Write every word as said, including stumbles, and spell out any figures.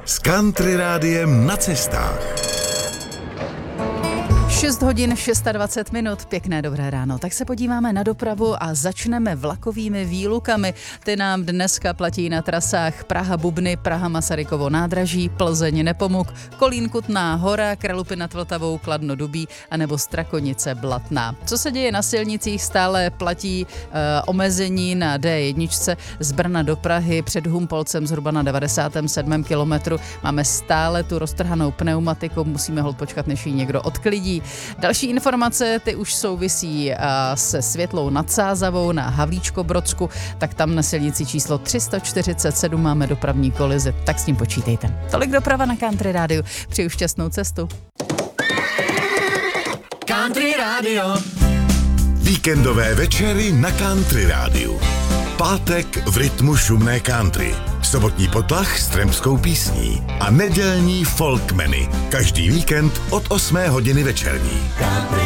s Country Rádiem na cestách. šest hodin dvacet šest minut, pěkné dobré ráno. Tak se podíváme na dopravu a začneme vlakovými výlukami. Ty nám dneska platí na trasách Praha-Bubny, Praha-Masarykovo nádraží, Plzeň-Nepomuk, Kolín-Kutná Hora, Kralupy nad Vltavou, Kladno-Dubí anebo Strakonice-Blatná. Co se děje na silnicích? Stále platí e, omezení na dé jedna z Brna do Prahy před Humpolcem zhruba na devadesátém sedmém kilometru. Máme stále tu roztrhanou pneumatiku, musíme holt počkat, než ji někdo odklidí. Další informace, ty už souvisí se Světlou nad Sázavou na Havlíčkobrodsku, tak tam na silnici číslo tři sta čtyřicet sedm máme dopravní kolizi, tak s tím počítejte. Tolik doprava na Country Rádiu. Přeju šťastnou cestu. Country Radio. Víkendové večery na Country Rádiu. Pátek v rytmu šumné country. Sobotní potlach s trampskou písní. A nedělní folkmeny. Každý víkend od osmé hodiny večerní. Country